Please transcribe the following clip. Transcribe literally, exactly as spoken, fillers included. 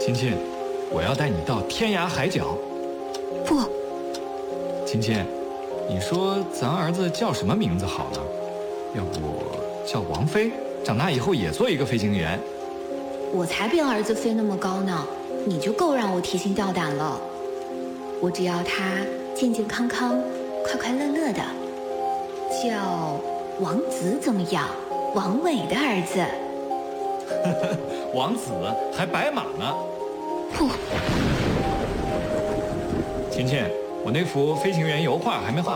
亲亲，我要带你到天涯海角。 不， 亲亲，你说咱儿子叫什么名字好呢？要不叫王飞，长大以后也做一个飞行员。 我才别儿子飞那么高呢，你就够让我提心吊胆了。我只要他健健康康、快快乐乐的，叫王子怎么样？王伟的儿子。 王子还白马呢。 不， 亲亲，我那幅飞行员油画还没画。